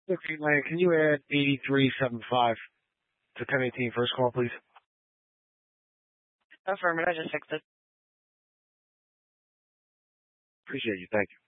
Okay, Lane, can you add 8375 to 1018 first call, please? Affirmative, I just fixed it. Appreciate you. Thank you.